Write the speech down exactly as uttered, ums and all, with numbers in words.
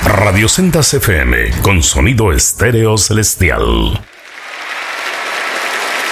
Radio Sendas F M con sonido estéreo celestial.